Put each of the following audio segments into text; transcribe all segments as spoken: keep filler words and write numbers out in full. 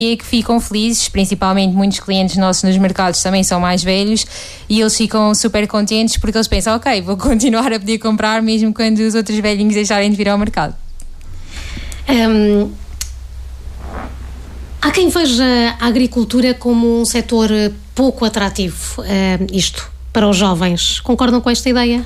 é que ficam felizes, principalmente muitos clientes nossos nos mercados também são mais velhos e eles ficam super contentes porque eles pensam, ok, vou continuar a poder comprar mesmo quando os outros velhinhos deixarem de vir ao mercado. Um, há quem veja a agricultura como um setor pouco atrativo, uh, isto, para os jovens. Concordam com esta ideia?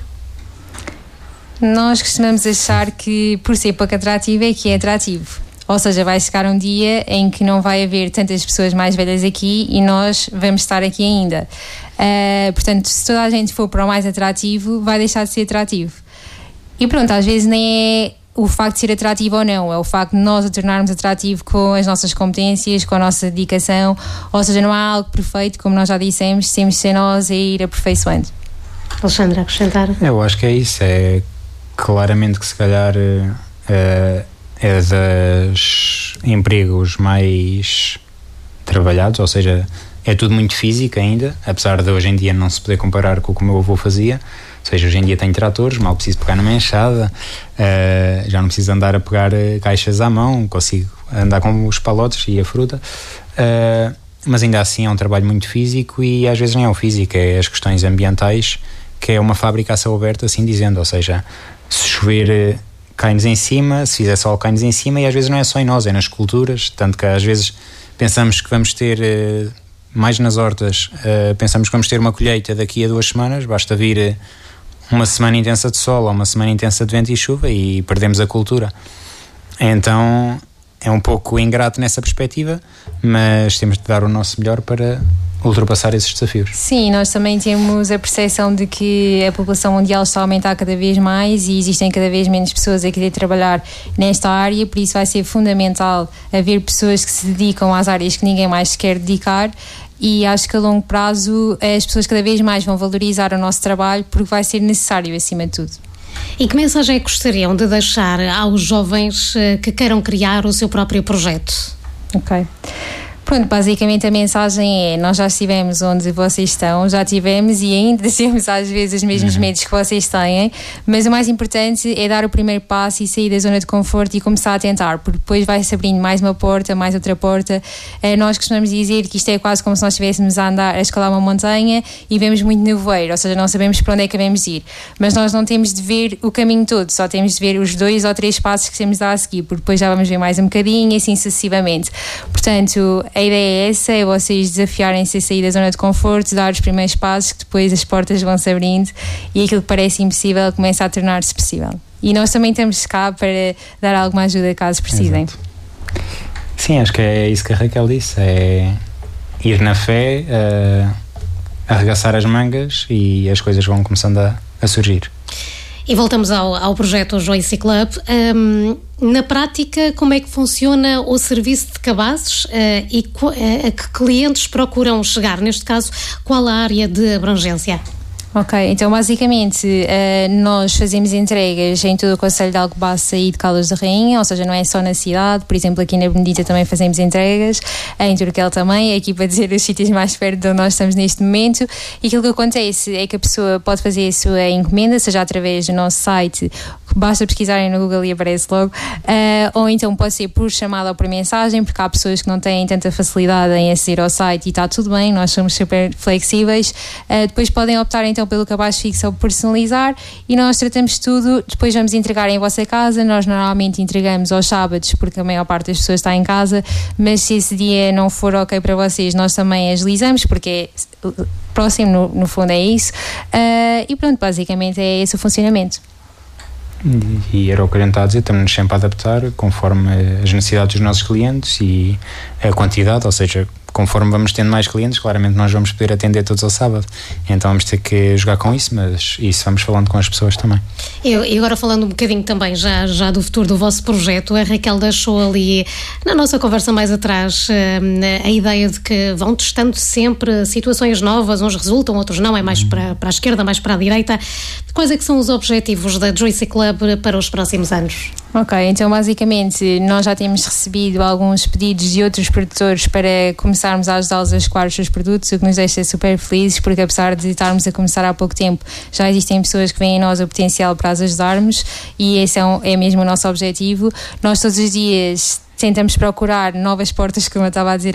Nós costumamos achar que por ser pouco atrativo é que é atrativo. Ou seja, vai chegar um dia em que não vai haver tantas pessoas mais velhas aqui e nós vamos estar aqui ainda. Uh, portanto, se toda a gente for para o mais atrativo, vai deixar de ser atrativo. E pronto, às vezes nem é o facto de ser atrativo ou não, é o facto de nós o tornarmos atrativo com as nossas competências, com a nossa dedicação. Ou seja, não há algo perfeito, como nós já dissemos, temos de ser nós a ir aperfeiçoando. Alexandre, acrescentar? Eu acho que é isso, é claramente que se calhar... Uh, é dos empregos mais trabalhados, ou seja, é tudo muito físico ainda, apesar de hoje em dia não se poder comparar com o que o meu avô fazia. Ou seja, hoje em dia tenho tratores, mal preciso pegar numa enxada, uh, já não preciso andar a pegar caixas à mão, consigo andar com os palotes e a fruta, uh, mas ainda assim é um trabalho muito físico e às vezes nem é o físico, é as questões ambientais, que é uma fábrica a céu aberto, assim dizendo, ou seja, se chover... cai-nos em cima, se fizer sol cai-nos em cima e às vezes não é só em nós, é nas culturas, tanto que às vezes pensamos que vamos ter, uh, mais nas hortas, uh, pensamos que vamos ter uma colheita daqui a duas semanas, basta vir uh, uma semana intensa de sol ou uma semana intensa de vento e chuva e perdemos a cultura. Então é um pouco ingrato nessa perspectiva, mas temos de dar o nosso melhor para ultrapassar esses desafios. Sim, nós também temos a percepção de que a população mundial está a aumentar cada vez mais e existem cada vez menos pessoas a querer trabalhar nesta área, por isso vai ser fundamental haver pessoas que se dedicam às áreas que ninguém mais se quer dedicar e acho que a longo prazo as pessoas cada vez mais vão valorizar o nosso trabalho porque vai ser necessário acima de tudo. E que mensagem é que gostariam de deixar aos jovens que queiram criar o seu próprio projeto? Ok. Pronto, basicamente a mensagem é, nós já estivemos onde vocês estão, já tivemos e ainda temos às vezes os mesmos uhum. medos que vocês têm, mas o mais importante é dar o primeiro passo e sair da zona de conforto e começar a tentar, porque depois vai-se abrindo mais uma porta, mais outra porta. Eh, nós costumamos dizer que isto é quase como se nós estivéssemos a andar, a escalar uma montanha e vemos muito nevoeiro, ou seja, não sabemos para onde é que devemos ir, mas nós não temos de ver o caminho todo, só temos de ver os dois ou três passos que temos de dar a seguir, porque depois já vamos ver mais um bocadinho e assim sucessivamente. Portanto, a ideia é essa, é vocês desafiarem-se a sair da zona de conforto, dar os primeiros passos, que depois as portas vão se abrindo e aquilo que parece impossível começa a tornar-se possível. E nós também estamos cá para dar alguma ajuda caso precisem. Exato. Sim, acho que é isso que a Raquel disse, é ir na fé, uh, arregaçar as mangas e as coisas vão começando a, a surgir. E voltamos ao, ao projeto Joyce Club. Um, na prática, como é que funciona o serviço de cabazes uh, e co- uh, a que clientes procuram chegar? Neste caso, qual a área de abrangência? Ok, então basicamente uh, nós fazemos entregas em todo o concelho de Alcobaça e de Caldas da Rainha, ou seja, não é só na cidade, por exemplo aqui na Benedita também fazemos entregas, em Turquel também, aqui para dizer os sítios mais perto de onde nós estamos neste momento, e aquilo que acontece é que a pessoa pode fazer a sua encomenda, seja através do nosso site, basta pesquisarem no Google e aparece logo, uh, ou então pode ser por chamada ou por mensagem, porque há pessoas que não têm tanta facilidade em aceder ao site e está tudo bem, nós somos super flexíveis. Uh, depois podem optar então pelo cabaz fixo ou personalizar e nós tratamos tudo, depois vamos entregar em vossa casa. Nós normalmente entregamos aos sábados porque a maior parte das pessoas está em casa, mas se esse dia não for ok para vocês, nós também agilizamos porque é próximo, no, no fundo é isso. Uh, e pronto, basicamente é esse o funcionamento. E era o que a gente está a dizer, estamos sempre a adaptar conforme as necessidades dos nossos clientes e a quantidade, ou seja, conforme vamos tendo mais clientes, claramente nós vamos poder atender todos ao sábado, então vamos ter que jogar com isso, mas isso vamos falando com as pessoas também. Eu, e agora falando um bocadinho também já, já do futuro do vosso projeto, a Raquel deixou ali na nossa conversa mais atrás a ideia de que vão testando sempre situações novas, uns resultam, outros não, é mais hum. para, para a esquerda, mais para a direita. Quais é que são os objetivos da Joyce Club para os próximos anos? Ok, então basicamente nós já temos recebido alguns pedidos de outros produtores para começarmos a ajudá-los a escoar os seus produtos, o que nos deixa super felizes, porque apesar de estarmos a começar há pouco tempo, já existem pessoas que veem em nós o potencial para as ajudarmos e esse é, um, é mesmo o nosso objetivo. Nós todos os dias tentamos procurar novas portas, como eu estava a dizer